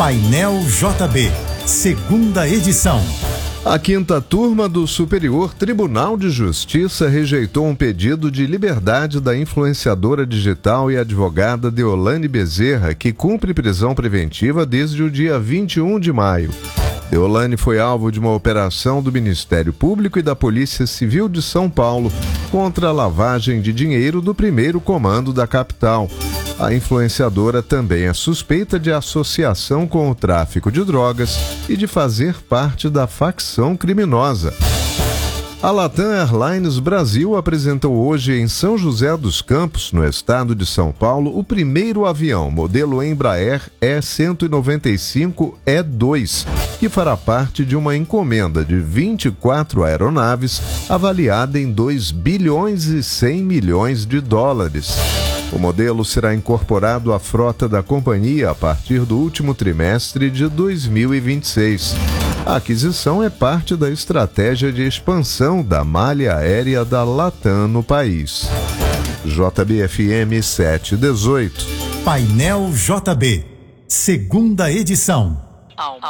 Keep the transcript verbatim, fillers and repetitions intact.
Painel J B, segunda edição. A quinta turma do Superior Tribunal de Justiça rejeitou um pedido de liberdade da influenciadora digital e advogada Deolane Bezerra, que cumpre prisão preventiva desde o dia vinte e um de maio. Deolane foi alvo de uma operação do Ministério Público e da Polícia Civil de São Paulo contra a lavagem de dinheiro do primeiro comando da capital. A influenciadora também é suspeita de associação com o tráfico de drogas e de fazer parte da facção criminosa. A Latam Airlines Brasil apresentou hoje em São José dos Campos, no estado de São Paulo, o primeiro avião modelo Embraer E cento e noventa e cinco E dois, que fará parte de uma encomenda de vinte e quatro aeronaves avaliada em dois bilhões e cem milhões de dólares. O modelo será incorporado à frota da companhia a partir do último trimestre de dois mil e vinte e seis. A aquisição é parte da estratégia de expansão da malha aérea da Latam no país. J B F M sete dezoito. Painel J B, segunda edição.